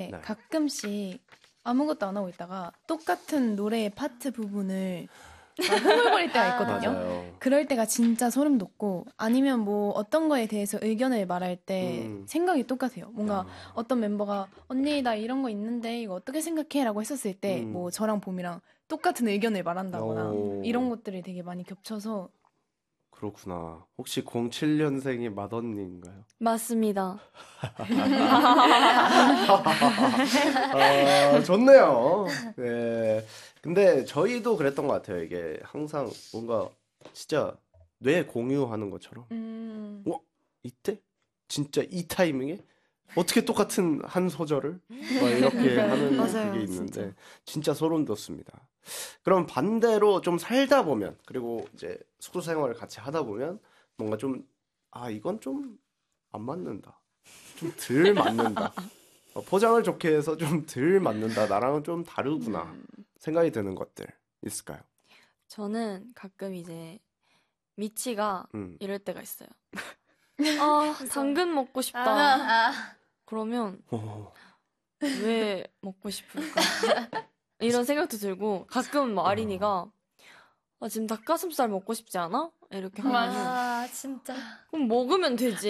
네. 가끔씩 아무것도 안 하고 있다가 똑같은 노래의 파트 부분을 흥얼거릴 때가 있거든요. 맞아요. 그럴 때가 진짜 소름 돋고 아니면 뭐 어떤 거에 대해서 의견을 말할 때 생각이 똑같아요. 뭔가 어떤 멤버가 언니 나 이런 거 있는데 이거 어떻게 생각해? 라고 했었을 때 뭐 저랑 봄이랑 똑같은 의견을 말한다거나 이런 것들이 되게 많이 겹쳐서 그렇구나. 혹시 07년생이 맏언니인가요? 맞습니다. 좋네요. 네. 근데 저희도 그랬던 것 같아요. 이게 항상 뭔가 진짜 뇌 공유하는 것처럼. 이때? 진짜 이 타이밍에? 어떻게 똑같은 한 소절을? 막 이렇게 하는 맞아요, 게 있는데 진짜 소름 돋습니다. 그럼 반대로 좀 살다 보면 그리고 이제 숙소 생활을 같이 하다 보면 뭔가 좀 이건 좀 안 맞는다. 좀 덜 맞는다. 포장을 좋게 해서 좀 덜 맞는다. 나랑은 좀 다르구나. 생각이 드는 것들 있을까요? 저는 가끔 이제 미치가 이럴 때가 있어요. 당근 먹고 싶다. 그러면 왜 먹고 싶을까? 이런 생각도 들고 가끔 뭐 아린이가 지금 닭가슴살 먹고 싶지 않아? 이렇게 하면 진짜. 그럼 먹으면 되지.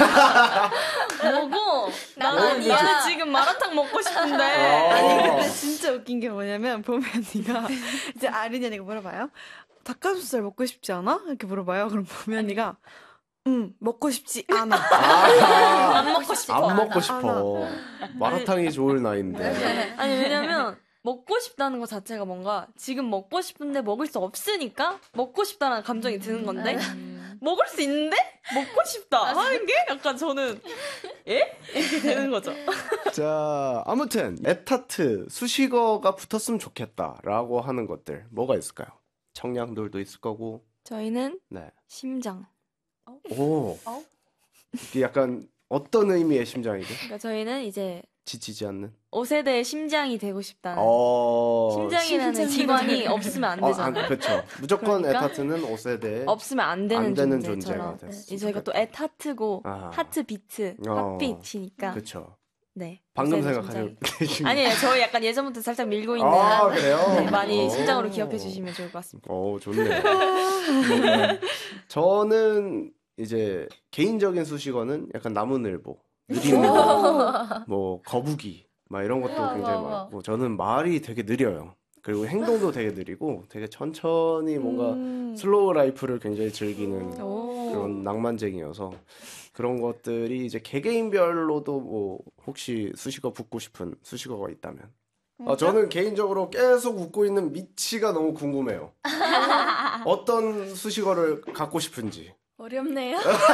먹어. 나는 지금 마라탕 먹고 싶은데. 아니 근데 진짜 웃긴 게 뭐냐면 보면 언니가 이제 아린이 언니가 물어봐요. 닭가슴살 먹고 싶지 않아? 이렇게 물어봐요. 그럼 보면 언니가 먹고 싶지 않아. 안 먹고 싶어. 안 먹고 싶어. 마라탕이 좋을 나이인데. 아니 왜냐면 먹고 싶다는 것 자체가 뭔가 지금 먹고 싶은데 먹을 수 없으니까 먹고 싶다는 감정이 드는 건데 먹을 수 있는데 먹고 싶다 하는 게 약간 저는 이렇게 되는 거죠. 자, 아무튼 에타트 수식어가 붙었으면 좋겠다라고 하는 것들 뭐가 있을까요? 청량돌도 있을 거고. 저희는 네. 심장. 오. 이게 약간 어떤 의미의 심장이죠? 그러니까 저희는 이제 지치지 않는. 5세대의 심장이 되고 싶다는. 심장이라는 심장. 기관이 없으면 안 되잖아요. 그렇죠. 무조건 그러니까 에타트는 5세대 없으면 안 되는, 안 되는 존재처럼. 존재가 됐어. 이제 저희가 또 에타트고 하트 비트, 핫빛이니까. 그렇죠. 네. 방금 5세대 생각하신 아니에요. 저희 약간 예전부터 살짝 밀고 있는. 그래요? 네, 많이 심장으로 기억해 주시면 좋을 것 같습니다. 좋네요. 저는 이제 개인적인 수식어는 약간 나무늘보, 느릿느릿, 뭐 거북이, 막 이런 것도 굉장히 많고 저는 말이 되게 느려요. 그리고 행동도 되게 느리고 되게 천천히 뭔가 슬로우 라이프를 굉장히 즐기는 그런 낭만쟁이여서 그런 것들이 이제 개개인별로도 뭐 혹시 수식어 붙고 싶은 수식어가 있다면 저는 개인적으로 계속 웃고 있는 미치가 너무 궁금해요. 어떤 수식어를 갖고 싶은지. 어렵네요.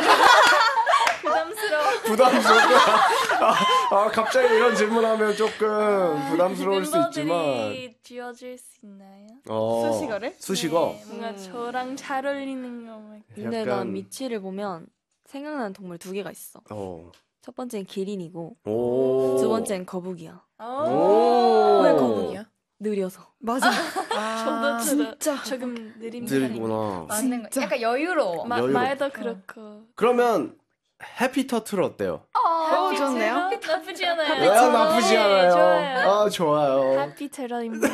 부담스럽고 갑자기 이런 질문하면 조금 부담스러울 수 있지만 멤버들이 지어줄 수 있나요? 수식어를? 수식어? 네, 뭔가 저랑 잘 어울리는 거. 근데 난 미치를 보면 생각나는 동물 2개가 있어. 첫 번째는 기린이고 두 번째는 거북이야. 왜 거북이야? 느려서. 맞아. 저도 진짜 조금 느린 느리구나. 맞는 거. 약간 여유로워. 말도 그렇고. 그러면 해피터틀 어때요? 좋네요. 나쁘지 않아요. 왜 나쁘지 않아요? 좋아요. 좋아요. 해피테러입니다.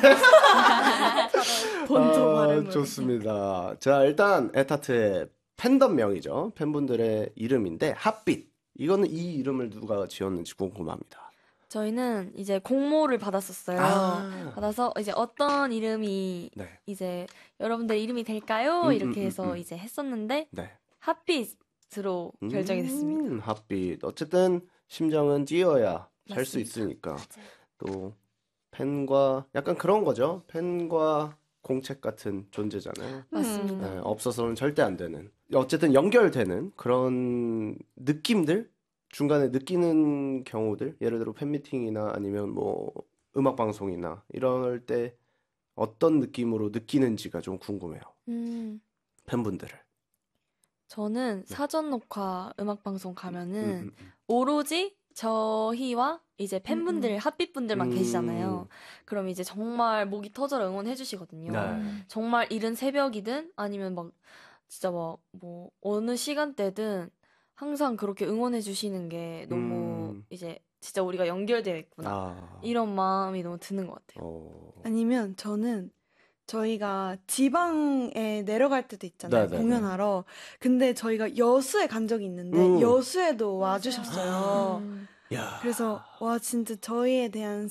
본토 발음으로. 좋습니다. 자, 일단 에타트의 팬덤명이죠. 팬분들의 이름인데 핫빛. 이거는 이 이름을 누가 지었는지 궁금합니다. 저희는 이제 공모를 받았었어요. 받아서 이제 어떤 이름이 이제 여러분들 이름이 될까요? 이렇게 해서 이제 했었는데 핫빛으로 결정이 됐습니다. 핫빛. 어쨌든 심장은 뛰어야 살 수 맞습니다. 있으니까. 또 팬과 약간 그런 거죠. 팬과 공책 같은 존재잖아요. 맞습니다. 네, 없어서는 절대 안 되는. 어쨌든 연결되는 그런 느낌들? 중간에 느끼는 경우들, 예를 들어 팬미팅이나 아니면 뭐 음악 방송이나 이럴 때 어떤 느낌으로 느끼는지가 좀 궁금해요. 팬분들을. 저는 사전 녹화 음악 방송 가면은 오로지 저희와 이제 팬분들, 핫빛분들만 계시잖아요. 그럼 이제 정말 목이 터져라 응원해 주시거든요. 정말 이른 새벽이든 아니면 막 진짜 막 뭐 어느 시간대든 항상 그렇게 응원해 주시는 게 너무 이제 진짜 우리가 연결되어 있구나. 아. 이런 마음이 너무 드는 것 같아요. 아니면 저는 저희가 지방에 내려갈 때도 있잖아요. 네네네. 공연하러. 근데 저희가 여수에 간 적이 있는데 여수에도 와주셨어요. 야. 그래서 와 진짜 저희에 대한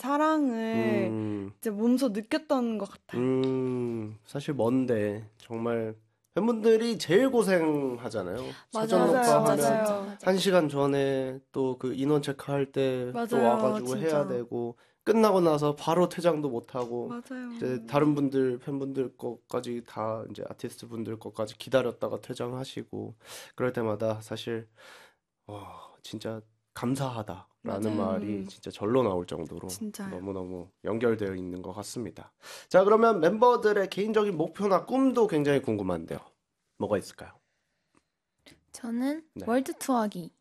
사랑을 이제 몸소 느꼈던 것 같아요. 사실 먼데 정말 팬분들이 제일 고생하잖아요. 사전 맞아요. 녹화하면 맞아요. 1시간 전에 또 그 인원 체크할 때 또 맞아요, 와가지고 진짜. 해야 되고 끝나고 나서 바로 퇴장도 못 하고 맞아요. 이제 다른 분들 팬분들 것까지 다 이제 아티스트 분들 것까지 기다렸다가 퇴장하시고 그럴 때마다 사실 진짜 감사하다라는 맞아요. 말이 진짜 절로 나올 정도로 진짜요. 너무너무 연결되어 있는 것 같습니다. 자, 그러면 멤버들의 개인적인 목표나 꿈도 굉장히 궁금한데요. 뭐가 있을까요? 저는 네. 월드 투어하기.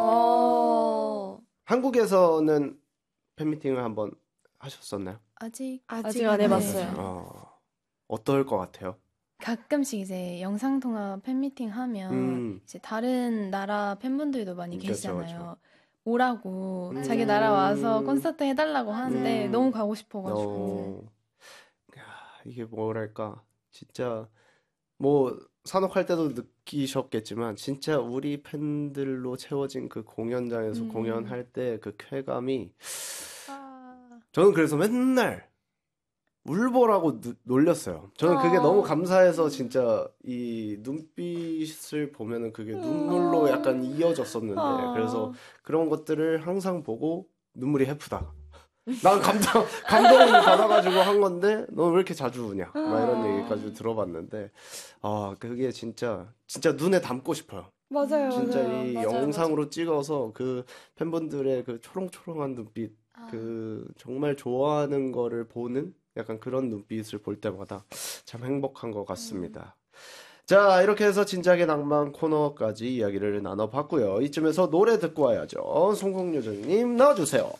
와우. 한국에서는 팬미팅을 한번 하셨었나요? 아직 아직 안 해봤어요. 어떨 것 같아요? 가끔씩 이제 영상 통화 팬미팅 하면 이제 다른 나라 팬분들도 많이 그쵸, 계시잖아요. 그쵸. 오라고 자기 나라 와서 콘서트 해달라고 하는데 음. 너무 가고 싶어가지고. 야, 이게 뭐랄까 진짜 뭐 산옥할 때도 느끼셨겠지만 진짜 우리 팬들로 채워진 그 공연장에서 공연할 때 그 쾌감이 저는 그래서 맨날 울보라고 놀렸어요. 저는 그게 너무 감사해서 진짜 이 눈빛을 보면은 그게 눈물로 약간 이어졌었는데 그래서 그런 것들을 항상 보고 눈물이 해프다. 난 감동을 받아가지고 한 건데 너 왜 이렇게 자주 우냐? 막 이런 얘기까지 들어봤는데 그게 진짜 눈에 담고 싶어요. 맞아요. 진짜 맞아요. 이 영상으로 찍어서 그 팬분들의 그 초롱초롱한 눈빛 그 정말 좋아하는 거를 보는 약간 그런 눈빛을 볼 때마다 참 행복한 것 같습니다. 자, 이렇게 해서 진작의 낭만 코너까지 이야기를 나눠봤고요. 이쯤에서 노래 듣고 와야죠. 송콩요정님 나와주세요.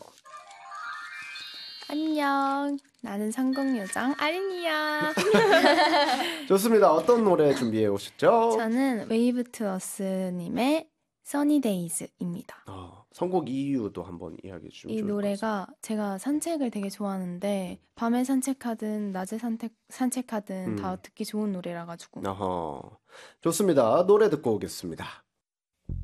안녕. 나는 성공요정 아린이야. 좋습니다. 어떤 노래 준비해 오셨죠? 저는 웨이브투어스님의 써니데이즈입니다. 선곡 이유도 한번 이야기해 주시면 이 좋을 것 노래가 제가 산책을 되게 좋아하는데 밤에 산책하든 낮에 산책하든 다 듣기 좋은 노래라 가지고. 좋습니다. 노래 듣고 오겠습니다.